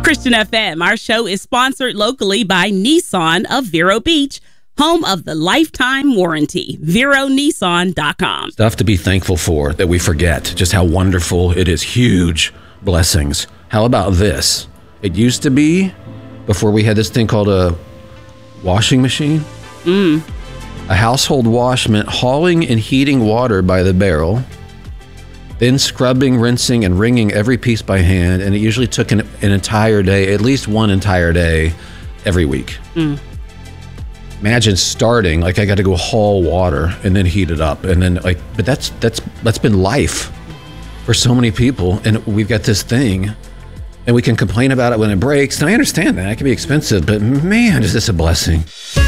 Christian FM, our show is sponsored locally by Nissan of Vero Beach, home of the lifetime warranty. VeroNissan.com. Stuff to be thankful for that we forget just how wonderful it is. Huge blessings. How about this? It used to be, before we had this thing called a washing machine, a household wash meant hauling and heating water by the barrel, then scrubbing, rinsing, and wringing every piece by hand, and it usually took an entire day, at least one entire day, every week. Imagine starting, like I got to go haul water and then heat it up, and then but that's been life for so many people, and we've got this thing, and we can complain about it when it breaks, and I understand that, it can be expensive, but man, is this a blessing.